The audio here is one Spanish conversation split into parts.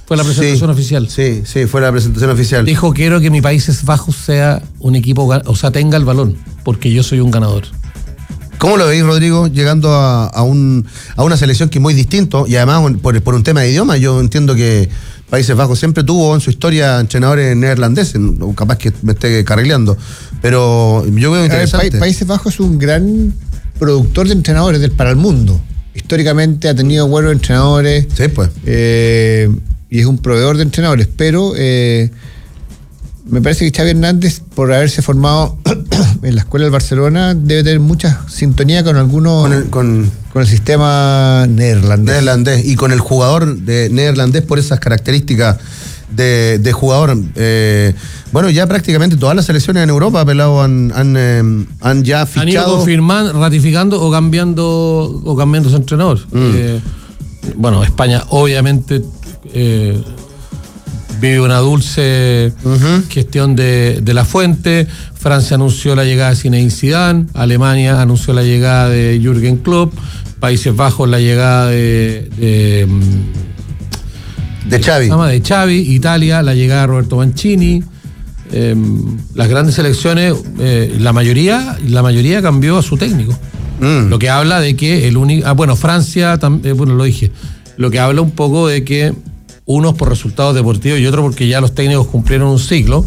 Fue la presentación oficial. Sí, fue la presentación oficial. Dijo, quiero que mi Países Bajos sea un equipo, o sea, tenga el balón, porque yo soy un ganador. ¿Cómo lo veis, Rodrigo, llegando a una selección que es muy distinto, y además por un tema de idioma? Yo entiendo que Países Bajos siempre tuvo en su historia entrenadores neerlandeses, capaz que me esté carrileando, pero yo veo interesante. Países Bajos es un gran productor de entrenadores para el mundo. Históricamente ha tenido buenos entrenadores. Sí, pues. Y es un proveedor de entrenadores, pero me parece que Xavi Hernández, por haberse formado en la escuela del Barcelona, debe tener mucha sintonía con algunos con el sistema neerlandés y con el jugador de neerlandés por esas características de jugador. Bueno, ya prácticamente todas las selecciones en Europa, pelado, han ya fichado. Han ido confirmando, ratificando o cambiando su entrenador. Bueno, España obviamente vive una dulce gestión de la fuente. Francia anunció la llegada de Zinedine Zidane, Alemania anunció la llegada de Jürgen Klopp, Países Bajos la llegada de Xavi, Italia la llegada de Roberto Mancini. Las grandes selecciones, la mayoría cambió a su técnico. Lo que habla de que Francia, lo dije, lo que habla un poco de que unos por resultados deportivos y otros porque ya los técnicos cumplieron un ciclo.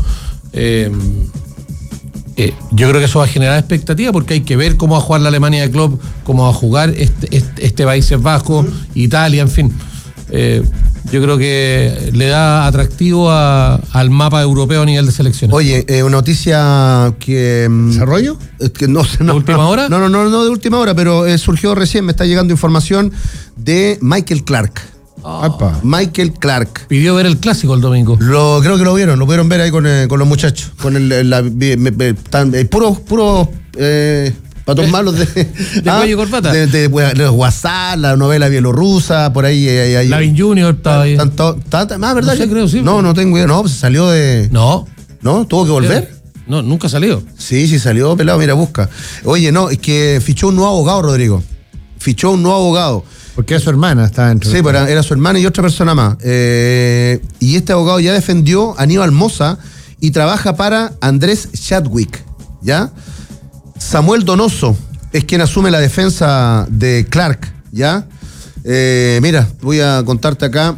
Yo creo que eso va a generar expectativa porque hay que ver cómo va a jugar la Alemania de Klopp, cómo va a jugar este Países Bajos, Italia, en fin. Yo creo que le da atractivo al mapa europeo a nivel de selecciones. Oye, una noticia que... ¿Desarrollo? Que ¿De última hora? No de última hora, pero surgió recién, me está llegando información de Michael Clark. Michael Clark. Pidió ver el clásico el domingo. Creo que lo pudieron ver ahí con los muchachos. Con puros patos malos de cuello y corbata. De WhatsApp, la novela bielorrusa, por ahí. Lavin Junior estaba ahí. ¿Verdad? No sé, creo, sí. No tengo idea. No, pues salió de... No, ¿tuvo que volver? No, nunca salió. Sí salió, pelado, mira, busca. Oye, no, es que fichó un nuevo abogado, Rodrigo. Porque era su hermana, estaba dentro. Sí, pero era su hermana y otra persona más. Y este abogado ya defendió a Aníbal Mosa y trabaja para Andrés Chadwick, ¿ya? Samuel Donoso es quien asume la defensa de Clark, ¿ya? Mira, voy a contarte acá.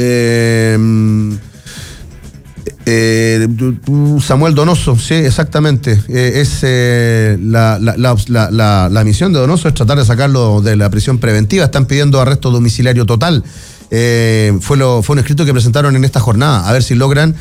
Samuel Donoso, sí, exactamente. La misión de Donoso es tratar de sacarlo de la prisión preventiva. Están pidiendo arresto domiciliario total. Fue un escrito que presentaron en esta jornada. A ver si logran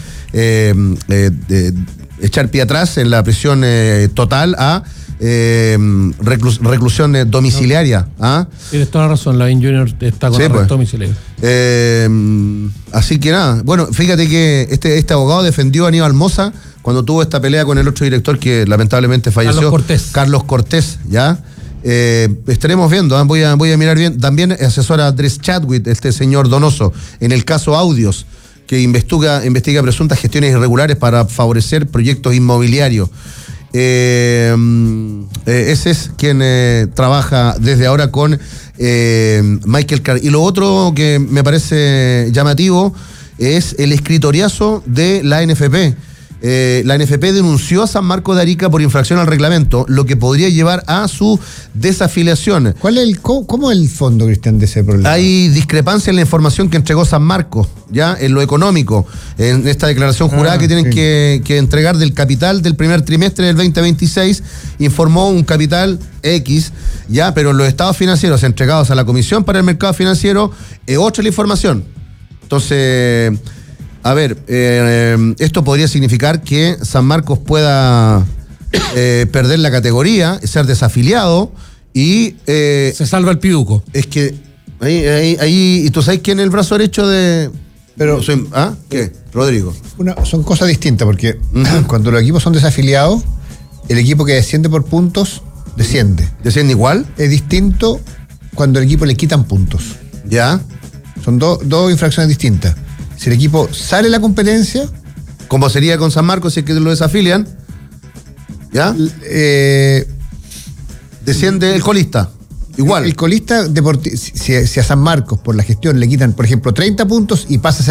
echar pie atrás en la prisión total a reclusión domiciliaria. Tienes toda la razón, Lavin Junior está con arresto domiciliario. Así que nada, bueno, fíjate que este abogado defendió a Aníbal Mosa cuando tuvo esta pelea con el otro director que lamentablemente falleció, Carlos Cortés, ¿ya? Estaremos viendo, voy a mirar bien. También asesora a Andrés Chadwick, este señor Donoso, en el caso Audios, que investiga presuntas gestiones irregulares para favorecer proyectos inmobiliarios. Ese es quien trabaja desde ahora con Michael Clark. Y lo otro que me parece llamativo es el escritoriazo de la NFP. La NFP denunció a San Marcos de Arica por infracción al reglamento, lo que podría llevar a su desafiliación. ¿Cómo es el fondo, Cristian, de ese problema? Hay discrepancia en la información que entregó San Marcos, ya en lo económico, en esta declaración jurada que tienen que entregar del capital del primer trimestre del 2026. Informó un capital X, ya, pero los estados financieros entregados a la Comisión para el Mercado Financiero es otra la información. Entonces, a ver, esto podría significar que San Marcos pueda perder la categoría, ser desafiliado y... se salva el piduco. Es que ahí ¿y tú sabes quién es el brazo derecho de...? Pero, ¿qué? Rodrigo. Son cosas distintas, porque cuando los equipos son desafiliados, el equipo que desciende por puntos, desciende. ¿Desciende igual? Es distinto cuando el equipo le quitan puntos. ¿Ya? Son dos infracciones distintas. Si el equipo sale de la competencia... Como sería con San Marcos si es que lo desafilian, ¿ya? Desciende el colista. Igual. El colista, si a San Marcos por la gestión le quitan, por ejemplo, 30 puntos y pasa a ser